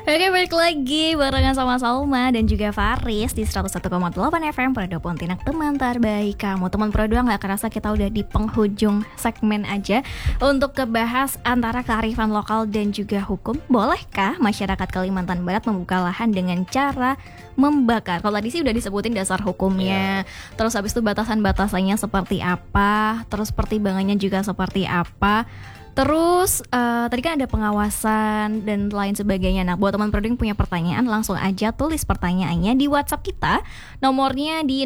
Oke, balik lagi barengan sama Salma dan juga Faris di 101,8 FM Prodo Pontianak, teman terbaik kamu. Teman Prodo, gak kerasa kita udah di penghujung segmen aja untuk kebahas antara kearifan lokal dan juga hukum. Bolehkah masyarakat Kalimantan Barat membuka lahan dengan cara membakar? Kalau tadi sih udah disebutin dasar hukumnya, terus habis itu batasan-batasannya seperti apa, terus pertimbangannya juga seperti apa. Terus tadi kan ada pengawasan dan lain sebagainya. Nah, buat teman Prodo yang punya pertanyaan, langsung aja tulis pertanyaannya di WhatsApp kita. Nomornya di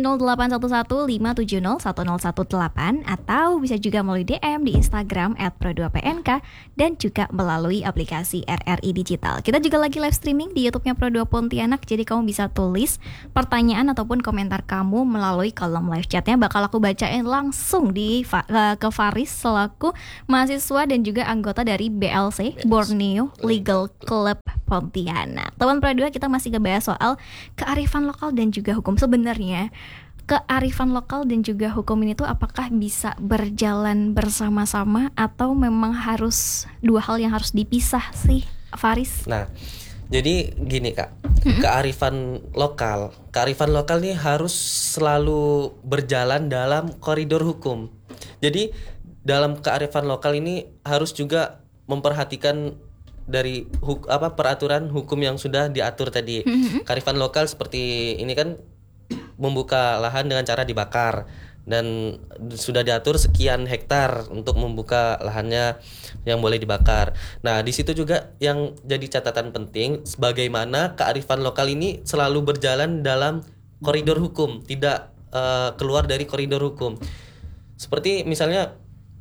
081157010118 atau bisa juga melalui DM di Instagram @pro2pnk dan juga melalui aplikasi RRI Digital. Kita juga lagi live streaming di YouTube-nya Pro2 Pontianak. Jadi kamu bisa tulis pertanyaan ataupun komentar kamu melalui kolom live chatnya. Bakal aku bacain langsung ke Faris selaku mahasiswa dan juga anggota dari BLC, Borneo Legal Club Pontianak. Teman Pro2, kita masih ngebahas soal kearifan lokal dan juga hukum. Sebenarnya kearifan lokal dan juga hukum ini tuh apakah bisa berjalan bersama-sama atau memang harus dua hal yang harus dipisah sih, Faris? Nah, jadi gini Kak, kearifan lokal ini harus selalu berjalan dalam koridor hukum. Jadi dalam kearifan lokal ini harus juga memperhatikan dari peraturan hukum yang sudah diatur tadi. Kearifan lokal seperti ini kan membuka lahan dengan cara dibakar dan sudah diatur sekian hektar untuk membuka lahannya yang boleh dibakar. Nah, di situ juga yang jadi catatan penting bagaimana kearifan lokal ini selalu berjalan dalam koridor hukum, tidak keluar dari koridor hukum. Seperti misalnya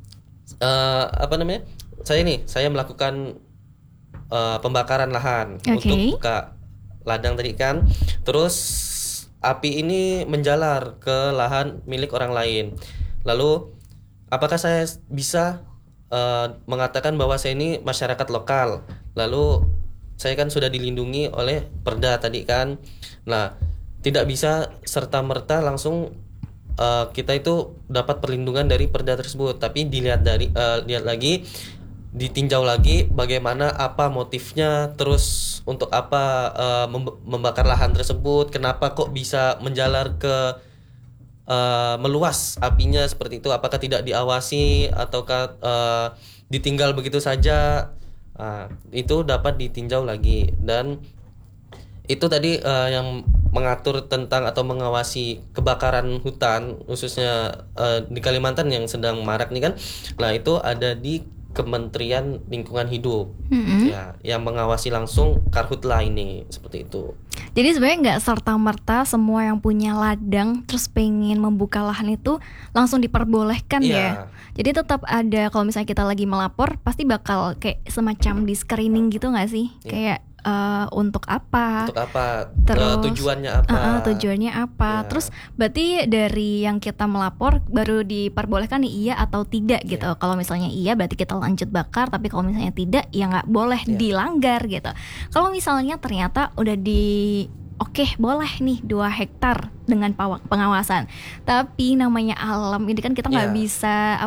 saya melakukan pembakaran lahan untuk buka ladang tadi kan, terus api ini menjalar ke lahan milik orang lain. Lalu apakah saya bisa mengatakan bahwa saya ini masyarakat lokal? Lalu saya kan sudah dilindungi oleh Perda tadi kan. Nah, tidak bisa serta-merta langsung kita itu dapat perlindungan dari perda tersebut, tapi lihat lagi, ditinjau lagi bagaimana apa motifnya, terus untuk apa membakar lahan tersebut, kenapa kok bisa menjalar ke meluas apinya seperti itu, apakah tidak diawasi ataukah ditinggal begitu saja. Itu dapat ditinjau lagi. Dan itu tadi yang mengatur tentang atau mengawasi kebakaran hutan khususnya di Kalimantan yang sedang marak nih kan. Nah, itu ada di Kementerian Lingkungan Hidup. Ya, yang mengawasi langsung Karhutla ini seperti itu. Jadi sebenarnya nggak serta-merta semua yang punya ladang terus pengen membuka lahan itu langsung diperbolehkan ya. Jadi tetap ada, kalau misalnya kita lagi melapor pasti bakal kayak semacam di screening gitu nggak sih? Kayak untuk apa? Terus tujuannya apa? Tujuannya apa? Ya. Terus berarti dari yang kita melapor baru diperbolehkan nih iya atau tidak gitu. Kalau misalnya iya berarti kita lanjut bakar, tapi kalau misalnya tidak ya nggak boleh dilanggar gitu. Kalau misalnya ternyata udah Oke, boleh nih 2 hektar dengan pengawasan. Tapi namanya alam ini kan kita nggak bisa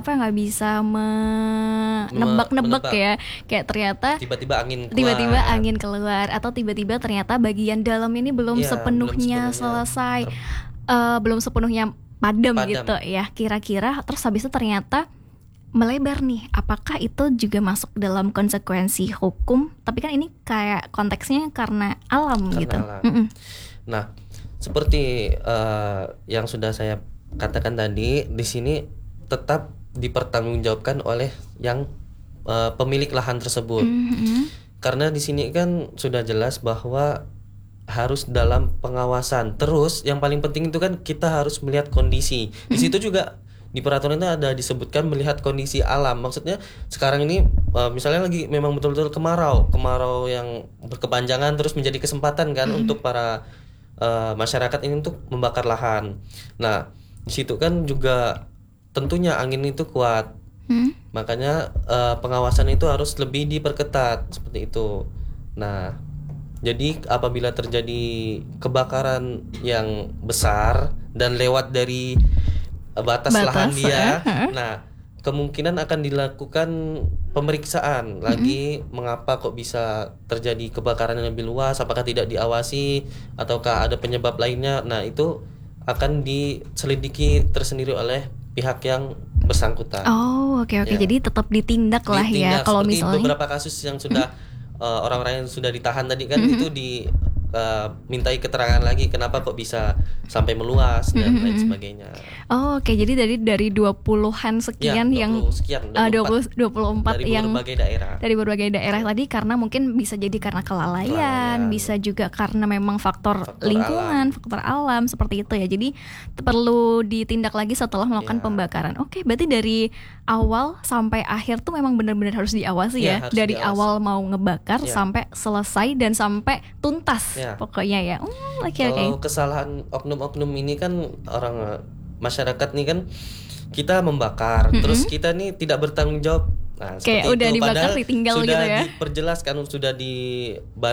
menebak ya. Kayak ternyata tiba-tiba angin keluar atau tiba-tiba ternyata bagian dalam ini belum sepenuhnya selesai, belum sepenuhnya padam gitu ya. Kira-kira terus habis itu ternyata melebar nih, apakah itu juga masuk dalam konsekuensi hukum? Tapi kan ini kayak konteksnya karena alam gitu. Nah, seperti yang sudah saya katakan tadi, di sini tetap dipertanggungjawabkan oleh yang pemilik lahan tersebut. Karena di sini kan sudah jelas bahwa harus dalam pengawasan. Terus yang paling penting itu kan kita harus melihat kondisi. Di situ juga di peraturan itu ada disebutkan melihat kondisi alam. Maksudnya sekarang ini misalnya lagi memang betul-betul kemarau yang berkepanjangan, terus menjadi kesempatan kan untuk para masyarakat ini untuk membakar lahan. Nah, di situ kan juga tentunya angin itu kuat. Makanya pengawasan itu harus lebih diperketat seperti itu. Nah, jadi apabila terjadi kebakaran yang besar dan lewat dari batas lahan dia, nah kemungkinan akan dilakukan pemeriksaan lagi mengapa kok bisa terjadi kebakaran yang lebih luas, apakah tidak diawasi ataukah ada penyebab lainnya. Nah, itu akan diselidiki tersendiri oleh pihak yang bersangkutan. Oh, oke. Ya. Jadi tetap ditindak lah ya kalau seperti misalnya beberapa kasus yang sudah orang-orang yang sudah ditahan tadi kan itu mintai keterangan lagi kenapa kok bisa sampai meluas dan lain sebagainya. Oh, oke. Jadi dari 20-an sekian Ya, yang 24 dari yang berbagai daerah. dari berbagai daerah tadi, karena mungkin bisa jadi karena kelalaian, bisa juga karena memang faktor lingkungan, faktor alam seperti itu ya. Jadi perlu ditindak lagi setelah melakukan pembakaran. Oke, berarti dari awal sampai akhir tuh memang benar-benar harus diawasi ya. Harus Dari diawasi. awal mau ngebakar sampai selesai dan sampai tuntas pokoknya ya. Oke. Kalau kesalahan oknum-oknum ini kan orang masyarakat nih kan kita membakar, terus kita nih tidak bertanggung jawab. Nah, kayak udah itu. dibakar Padahal ditinggal sudah gitu ya. diperjelaskan, sudah